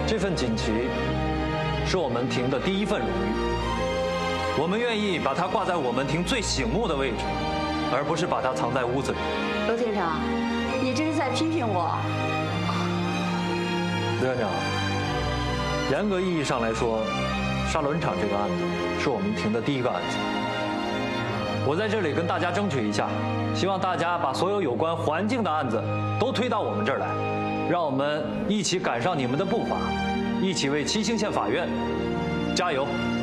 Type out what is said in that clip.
这份锦旗是我们庭的第一份荣誉，我们愿意把它挂在我们庭最醒目的位置，而不是把它藏在屋子里。 罗庭长，你这是在批评我？ 刘院长，严格意义上来说，沙轮厂这个案子是我们庭的第一个案子。我在这里跟大家争取一下，希望大家把所有有关环境的案子都推到我们这儿来，让我们一起赶上你们的步伐，一起为七星县法院加油。